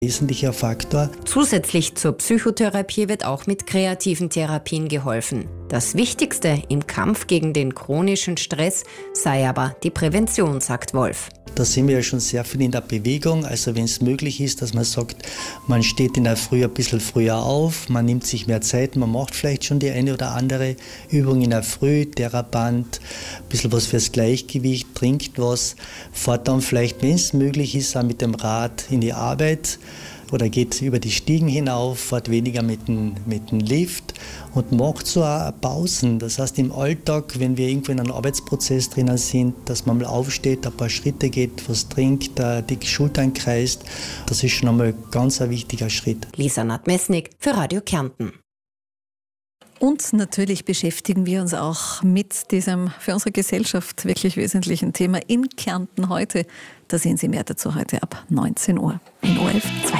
wesentlicher Faktor. Zusätzlich zur Psychotherapie wird auch mit kreativen Therapien geholfen. Das Wichtigste im Kampf gegen den chronischen Stress sei aber die Prävention, sagt Wolf. Da sind wir ja schon sehr viel in der Bewegung. Also wenn es möglich ist, dass man sagt, man steht in der Früh ein bisschen früher auf, man nimmt sich mehr Zeit, man macht vielleicht schon die eine oder andere Übung in der Früh, Theraband, ein bisschen was fürs Gleichgewicht, trinkt was, fährt dann vielleicht, wenn es möglich ist, auch mit dem Rad in die Arbeit oder geht über die Stiegen hinauf, fährt weniger mit dem Lift und macht so auch Pausen. Das heißt, im Alltag, wenn wir irgendwo in einem Arbeitsprozess drinnen sind, dass man mal aufsteht, ein paar Schritte geht, was trinkt, die Schultern kreist, das ist schon einmal ganz ein wichtiger Schritt. Lisa Nadmesnik für Radio Kärnten. Und natürlich beschäftigen wir uns auch mit diesem für unsere Gesellschaft wirklich wesentlichen Thema in Kärnten heute. Da sehen Sie mehr dazu heute ab 19 Uhr in ORF 2.